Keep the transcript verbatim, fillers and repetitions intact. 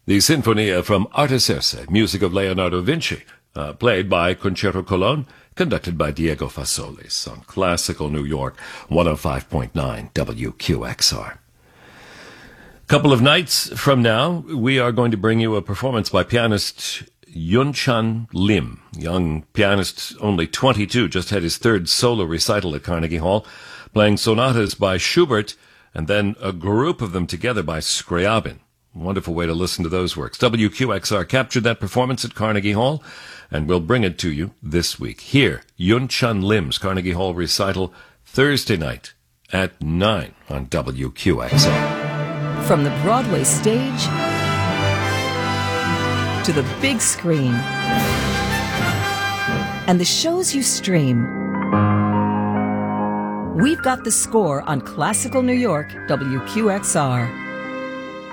the Sinfonia from Artaserse, music of Leonardo Vinci, uh, played by Concerto Cologne, conducted by Diego Fasolis on Classical New York, one oh five point nine W Q X R. Couple of nights from now, we are going to bring you a performance by pianist Yun-Chan Lim. Young pianist, only twenty-two, just had his third solo recital at Carnegie Hall, playing sonatas by Schubert, and then a group of them together by Scriabin. Wonderful way to listen to those works. W Q X R captured that performance at Carnegie Hall, and we'll bring it to you this week. Here, Yun-Chan Lim's Carnegie Hall recital, Thursday night at nine on W Q X R. From the Broadway stage to the big screen and the shows you stream, we've got the score on Classical New York, W Q X R.